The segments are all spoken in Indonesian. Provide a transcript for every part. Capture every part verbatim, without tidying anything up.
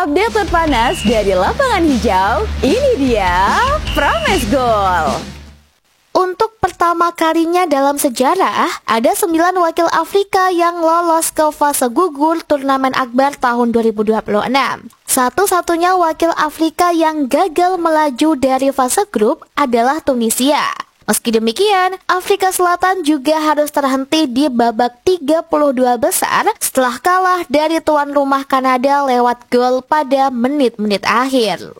Update terpanas dari lapangan hijau, ini dia Promise Goal. Untuk pertama kalinya dalam sejarah, ada sembilan wakil Afrika yang lolos ke fase gugur turnamen akbar tahun dua ribu dua puluh enam. Satu-satunya wakil Afrika yang gagal melaju dari fase grup adalah Tunisia. Meski demikian, Afrika Selatan juga harus terhenti di babak tiga puluh dua besar setelah kalah dari tuan rumah Kanada lewat gol pada menit-menit akhir.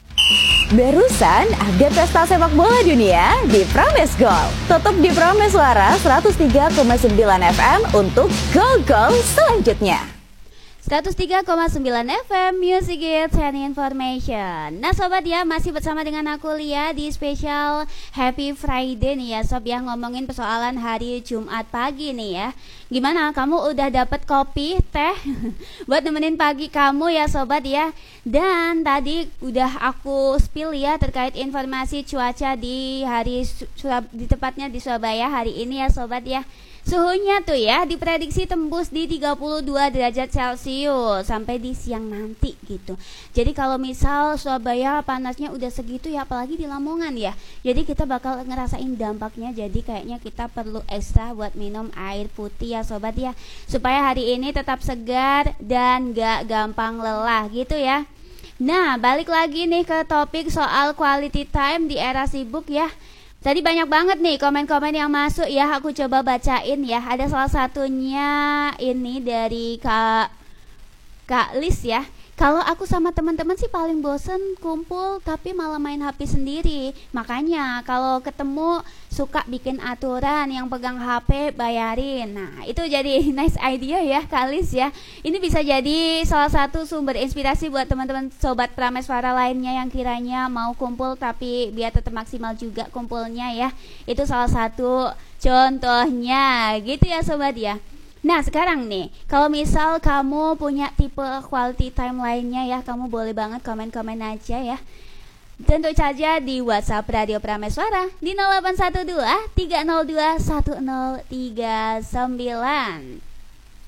Barusan update pesta sepak bola dunia di Promise Goal. Tutup di Promise Suara seratus tiga koma sembilan F M untuk gol-gol selanjutnya. seratus tiga koma sembilan F M Music Hits and Information. Nah sobat ya, masih bersama dengan aku Lia di spesial Happy Friday nih ya sob ya, ngomongin persoalan hari Jumat pagi nih ya. Gimana, kamu udah dapet kopi, teh buat nemenin pagi kamu ya sobat ya. Dan tadi udah aku spill ya terkait informasi cuaca di hari di tepatnya di Surabaya hari ini ya sobat ya. Suhunya tuh ya diprediksi tembus di tiga puluh dua derajat Celcius sampai di siang nanti gitu. Jadi kalau misal Surabaya panasnya udah segitu ya, apalagi di Lamongan ya, jadi kita bakal ngerasain dampaknya. Jadi kayaknya kita perlu ekstra buat minum air putih ya sobat ya, supaya hari ini tetap segar dan gak gampang lelah gitu ya. Nah balik lagi nih ke topik soal quality time di era sibuk ya. Tadi banyak banget nih komen-komen yang masuk ya, aku coba bacain ya. Ada salah satunya ini dari Kak Kak Lis ya. Kalau aku sama teman-teman sih paling bosen kumpul tapi malah main H P sendiri. Makanya kalau ketemu suka bikin aturan, yang pegang H P bayarin. Nah itu jadi nice idea ya Kak Lis ya. Ini bisa jadi salah satu sumber inspirasi buat teman-teman sobat Prameswara lainnya yang kiranya mau kumpul tapi biar tetap maksimal juga kumpulnya ya. Itu salah satu contohnya gitu ya sobat ya. Nah sekarang nih, kalau misal kamu punya tipe quality time lainnya ya, kamu boleh banget komen-komen aja ya. Tentu saja di WhatsApp Radio Prameswara di nol delapan satu dua tiga nol dua satu nol tiga sembilan.